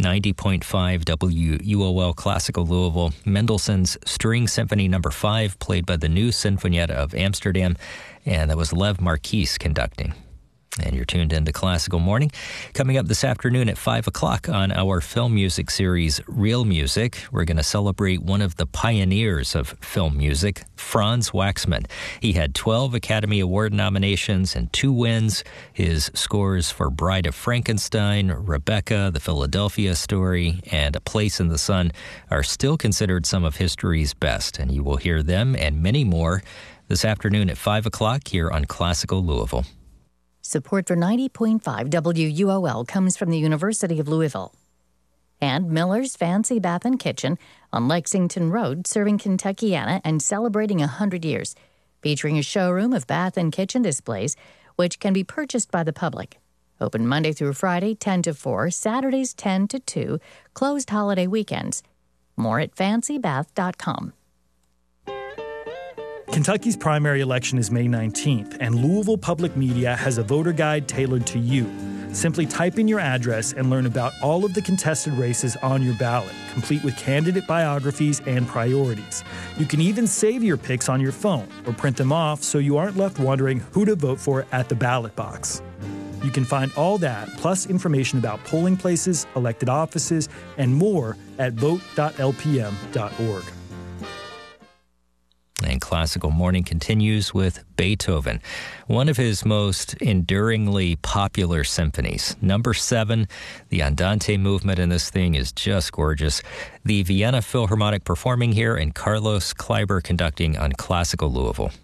90.5 WUOL Classical Louisville. Mendelssohn's String Symphony No. 5, played by the New Sinfonietta of Amsterdam, and that was Lev Marquis conducting. And you're tuned into Classical Morning. Coming up this afternoon at 5 o'clock on our film music series, Real Music, we're going to celebrate one of the pioneers of film music, Franz Waxman. He had 12 Academy Award nominations and 2 wins. His scores for Bride of Frankenstein, Rebecca, The Philadelphia Story, and A Place in the Sun are still considered some of history's best. And you will hear them and many more this afternoon at 5 o'clock here on Classical Louisville. Support for 90.5 WUOL comes from the University of Louisville. And Miller's Fancy Bath and Kitchen on Lexington Road, serving Kentuckiana and celebrating 100 years, featuring a showroom of bath and kitchen displays, which can be purchased by the public. Open Monday through Friday, 10 to 4, Saturdays 10 to 2, closed holiday weekends. More at fancybath.com. Kentucky's primary election is May 19th, and Louisville Public Media has a voter guide tailored to you. Simply type in your address and learn about all of the contested races on your ballot, complete with candidate biographies and priorities. You can even save your picks on your phone or print them off so you aren't left wondering who to vote for at the ballot box. You can find all that, plus information about polling places, elected offices, and more at vote.lpm.org. And Classical Morning continues with Beethoven, one of his most enduringly popular symphonies. Number 7, the Andante movement in this thing is just gorgeous. The Vienna Philharmonic performing here and Carlos Kleiber conducting on Classical Louisville.